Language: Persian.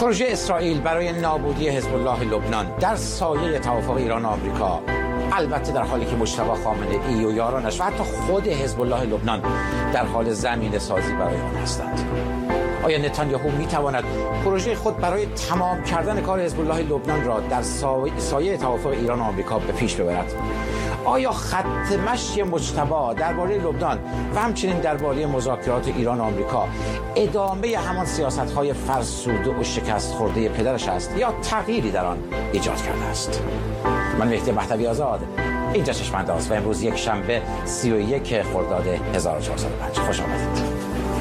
پروژه اسرائیل برای نابودی حزب الله لبنان در سایه توافق ایران و آمریکا، البته در حالی که مجتبی خامنه‌ای و یارانش و حتی خود حزب الله لبنان در حال زمینه سازی برای آن هستند. آیا نتانیاهو میتواند پروژه خود برای تمام کردن کار حزب الله لبنان را در سایه توافق ایران و آمریکا به پیش ببرد؟ آیا خط مشی مجتبی درباره لبنان و همچنین درباره مذاکرات ایران و آمریکا ادامه همان سیاست‌های فرسوده و شکست خورده پدرش است یا تغییری در آن ایجاد کرده است؟ من مهدی مهدوی آزاد، اینجا چشم‌انداز و امروز یک شنبه 31 خرداد 1405. خوش آمدید.